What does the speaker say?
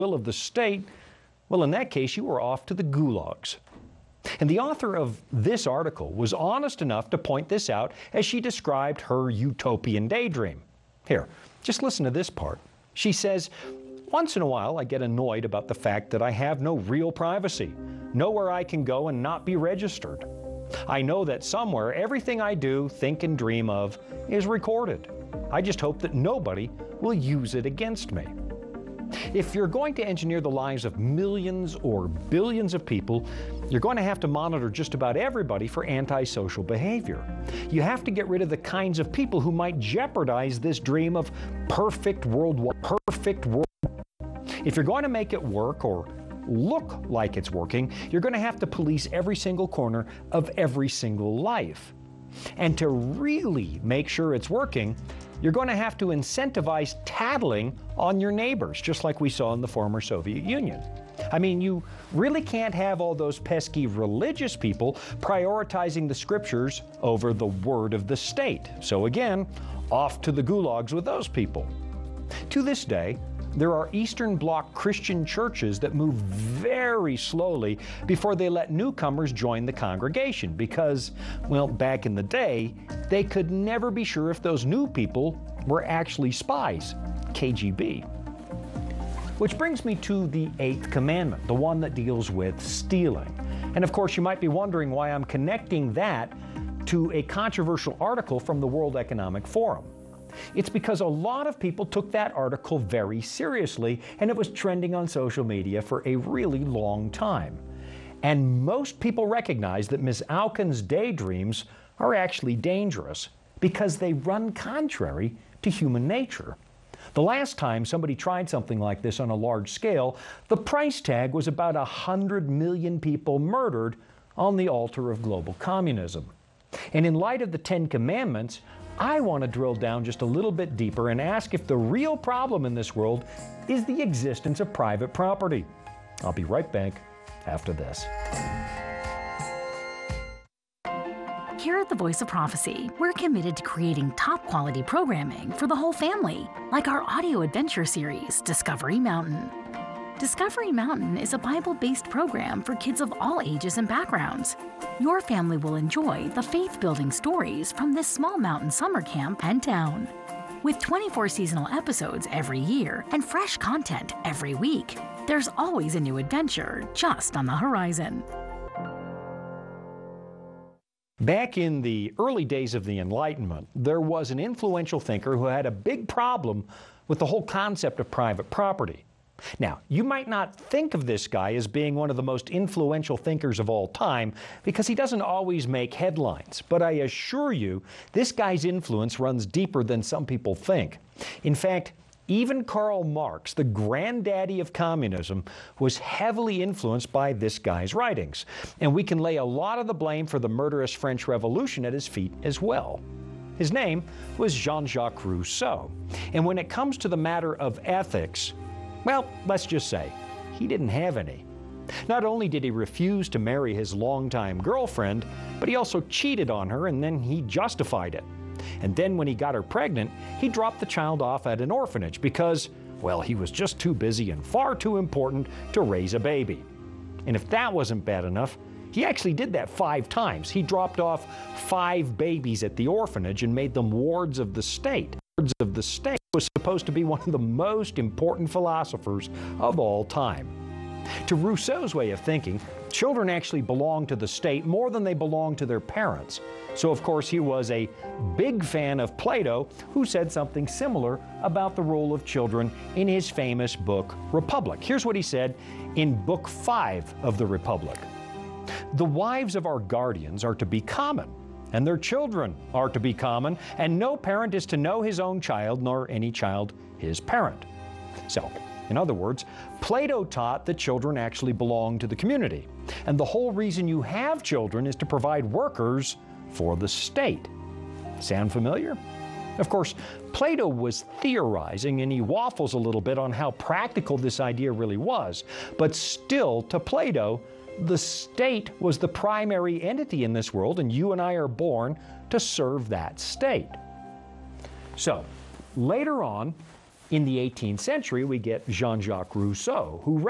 will of the state, well, in that case, you were off to the gulags. And the author of this article was honest enough to point this out as she described her utopian daydream. Here, just listen to this part. She says, "Once in a while, I get annoyed about the fact that I have no real privacy, nowhere I can go and not be registered. I know that somewhere everything I do, think, and dream of is recorded. I just hope that nobody will use it against me." If you're going to engineer the lives of millions or billions of people, you're going to have to monitor just about everybody for antisocial behavior. You have to get rid of the kinds of people who might jeopardize this dream of perfect world. If you're going to make it work or look like it's working, you're going to have to police every single corner of every single life. And to really make sure it's working, you're going to have to incentivize tattling on your neighbors, just like we saw in the former Soviet Union. I mean, you really can't have all those pesky religious people prioritizing the scriptures over the word of the state. So again, off to the gulags with those people. To this day, there are Eastern Bloc Christian churches that move very slowly before they let newcomers join the congregation because, well, back in the day, they could never be sure if those new people were actually spies, KGB. Which brings me to the 8th commandment, the one that deals with stealing. And of course, you might be wondering why I'm connecting that to a controversial article from the World Economic Forum. It's because a lot of people took that article very seriously, and it was trending on social media for a really long time. And most people recognize that Ms. Auken's daydreams are actually dangerous because they run contrary to human nature. The last time somebody tried something like this on a large scale, the price tag was about 100 million people murdered on the altar of global communism. And in light of the 10 Commandments, I want to drill down just a little bit deeper and ask if the real problem in this world is the existence of private property. I'll be right back after this. Here at the Voice of Prophecy, we're committed to creating top-quality programming for the whole family, like our audio adventure series, Discovery Mountain. Discovery Mountain is a Bible-based program for kids of all ages and backgrounds. Your family will enjoy the faith-building stories from this small mountain summer camp and town. With 24 seasonal episodes every year and fresh content every week, there's always a new adventure just on the horizon. Back in the early days of the Enlightenment, there was an influential thinker who had a big problem with the whole concept of private property. Now, you might not think of this guy as being one of the most influential thinkers of all time because he doesn't always make headlines, but I assure you, this guy's influence runs deeper than some people think. In fact, even Karl Marx, the granddaddy of communism, was heavily influenced by this guy's writings, and we can lay a lot of the blame for the murderous French Revolution at his feet as well. His name was Jean-Jacques Rousseau, and when it comes to the matter of ethics, well, let's just say, he didn't have any. Not only did he refuse to marry his longtime girlfriend, but he also cheated on her and then he justified it. And then when he got her pregnant, he dropped the child off at an orphanage because, well, he was just too busy and far too important to raise a baby. And if that wasn't bad enough, he actually did that 5 times. He dropped off 5 babies at the orphanage and made them wards of the state. Wards of the state was supposed to be one of the most important philosophers of all time. To Rousseau's way of thinking, children actually belong to the state more than they belong to their parents. So of course he was a big fan of Plato, who said something similar about the role of children in his famous book, Republic. Here's what he said in Book 5 of the Republic. "The wives of our guardians are to be common, and their children are to be common, and no parent is to know his own child, nor any child his parent." So, in other words, Plato taught that children actually belong to the community, and the whole reason you have children is to provide workers for the state. Sound familiar? Of course, Plato was theorizing, and he waffles a little bit on how practical this idea really was, but still, to Plato, the state was the primary entity in this world, and you and I are born to serve that state. So, later on, In the 18th century, we get Jean-Jacques Rousseau, who